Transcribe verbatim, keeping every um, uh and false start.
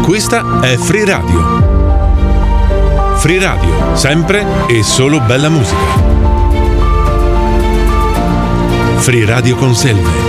Questa è Free Radio. Free Radio, sempre e solo bella musica. Free Radio con Selve.